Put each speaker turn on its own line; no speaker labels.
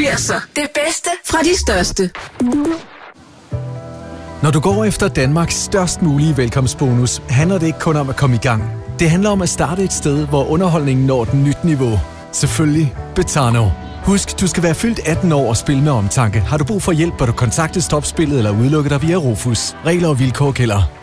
80'er. Det bedste fra de største.
Når du går efter Danmarks størst mulige velkomstbonus, handler det ikke kun om at komme i gang. Det handler om at starte et sted, hvor underholdningen når et nyt niveau. Selvfølgelig Betano. Husk, du skal være fyldt 18 år og spille med omtanke. Har du brug for hjælp, bør du kontakte Stopspillet eller udelukke dig via Rufus. Regler og vilkår gælder.